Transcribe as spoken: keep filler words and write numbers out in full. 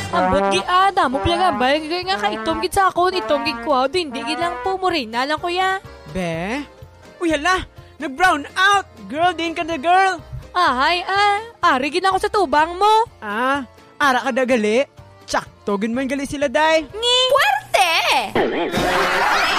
Ambot gi ada mo pinagabay nga ka itom gid sa akon, itom gid ko, dindi gid lang pumurina lang kuya. Be? Uy hala, nag-brown out! Girl din ka na girl! Ahay ah, ari gid ako sa tubang mo. Ah, ara ka da gali? Tsak, togin man gali sila day. Ngi! Puwerte!